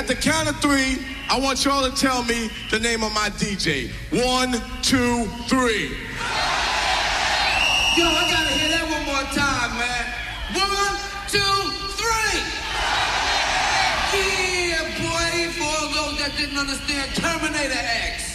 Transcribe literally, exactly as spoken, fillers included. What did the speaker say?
At the count of three, I want y'all to tell me the name of my D J. One, two, three. Yo, I gotta hear that one more time, man. One, two, three. Yeah, boy, for all those that didn't understand, Terminator X.